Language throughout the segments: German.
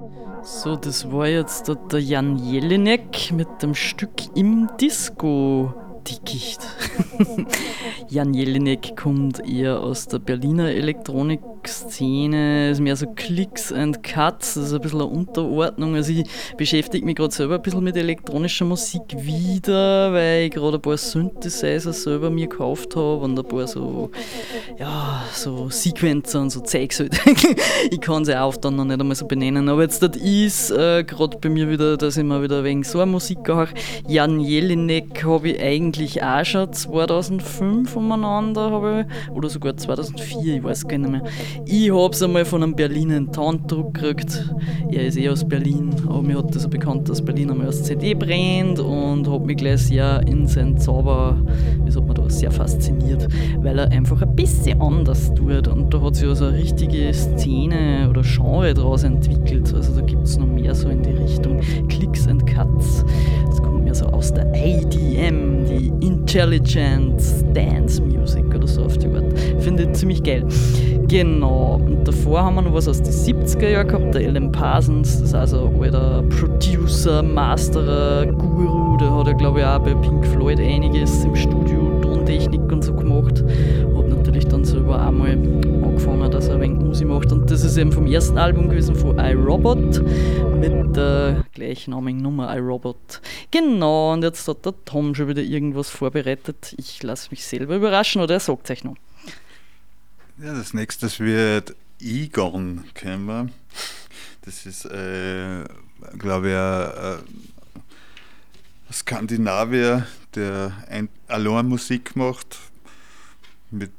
So, das war jetzt der Jan Jelinek mit dem Stück Im Disco-Dickicht. Jan Jelinek kommt eher aus der Berliner Elektronikszene, ist mehr so Clicks and Cuts, das ist ein bisschen eine Unterordnung. Also ich beschäftige mich gerade selber ein bisschen mit elektronischer Musik wieder, weil ich gerade ein paar Synthesizer selber mir gekauft habe und ein paar so Sequencer und so Zeugs halt. Ich kann sie auch dann noch nicht einmal so benennen, aber jetzt das ist gerade bei mir wieder, dass ich mir wieder wegen so eine Musik höre. Jan Jelinek habe ich eigentlich auch schon 2005 umeinander, oder sogar 2004, ich weiß gar nicht mehr. Ich habe es einmal von einem Berliner in Towndruck gekriegt. Er ist aus Berlin, aber mir hat das so bekannt, dass Berlin einmal als CD brennt und hat mich gleich sehr in seinen Zauber, wie sagt man da, sehr fasziniert, weil er einfach ein bisschen anders tut und da hat sich also eine richtige Szene oder Genre daraus entwickelt. Also da gibt es noch mehr so in die Richtung Clicks and Cuts. Das kommt mehr so aus der IDM, die Intelligent Dance Music oder so auf die Art. Finde ich ziemlich geil. Genau, und davor haben wir noch was aus den 70er Jahren gehabt, der Alan Parsons, das ist also ein alter Producer, Masterer, Guru, der hat ja glaube ich auch bei Pink Floyd einiges im Studio, Tontechnik und so gemacht, hat natürlich dann selber auch mal angefangen, dass er ein wenig Musik macht und das ist eben vom ersten Album gewesen von iRobot mit der gleichnamigen Nummer iRobot. Genau, und jetzt hat der Tom schon wieder irgendwas vorbereitet, ich lasse mich selber überraschen oder er sagt es euch noch. Ja, das nächste wird Egon kommen. Das ist, glaube ich, ein Skandinavier, der allein Musik macht, mit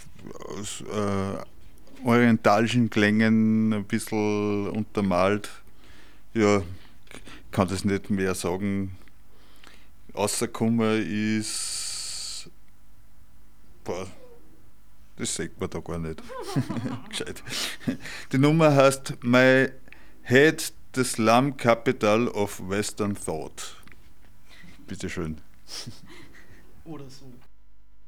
orientalischen Klängen ein bisschen untermalt. Ja, kann das nicht mehr sagen. Rausgekommen ist. Das sagt man da gar nicht. Gescheit. Die Nummer heißt My Head, the Slum Capital of Western Thought. Bitte schön. Oder so.